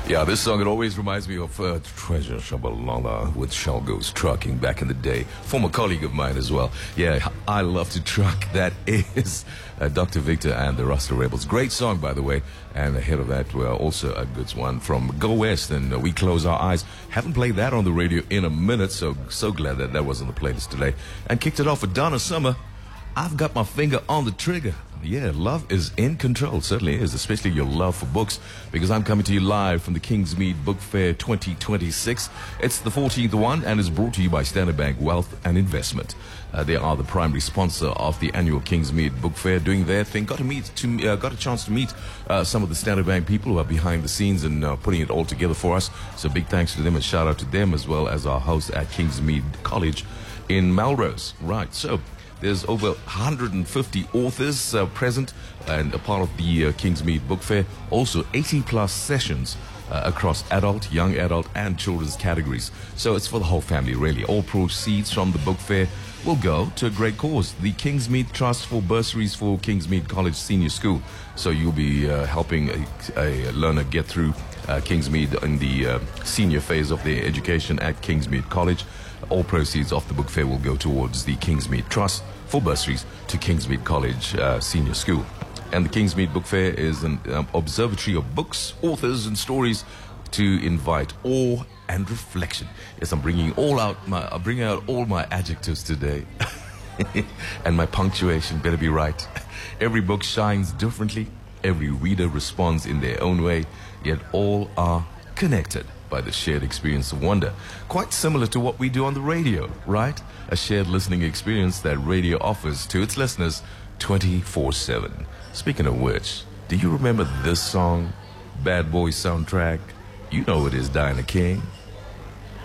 Yeah, this song, it always reminds me of Treasure Shabalala with Shell Goes Trucking back in the day. Former colleague of mine as well. Yeah, I love to truck. That is Dr. Victor and the Rasta Rebels. Great song, by the way. And ahead of that, also a good one from Go West and We Close Our Eyes. Haven't played that on the radio in a minute, so glad that was on the playlist today. And kicked it off with Donna Summer. I've got my finger on the trigger. Yeah, love is in control. Certainly is, especially your love for books, because I'm coming to you live from the Kingsmead Book Fair 2026. It's the 14th one and is brought to you by Standard Bank Wealth and Investment. They are the primary sponsor of the annual Kingsmead Book Fair, doing their thing. Got a chance to meet some of the Standard Bank people who are behind the scenes and putting it all together for us. So big thanks to them and shout out to them, as well as our host at Kingsmead College in Melrose. Right, so there's over 150 authors present and a part of the Kingsmead Book Fair. Also 80-plus sessions across adult, young adult, and children's categories. So it's for the whole family, really. All proceeds from the book fair will go to a great cause, the Kingsmead Trust for bursaries for Kingsmead College Senior School. So you'll be helping a learner get through Kingsmead in the senior phase of their education at Kingsmead College. All proceeds of the book fair will go towards the Kingsmead Trust for bursaries to Kingsmead College Senior School. And the Kingsmead Book Fair is an observatory of books, authors, and stories to invite awe and reflection. Yes, I'm bringing out all my adjectives today. And my punctuation better be right. Every book shines differently. Every reader responds in their own way. Yet all are connected by the shared experience of wonder. Quite similar to what we do on the radio, right? A shared listening experience that radio offers to its listeners 24/7. Speaking of which, do you remember this song? Bad Boy soundtrack? You know it is Diana King.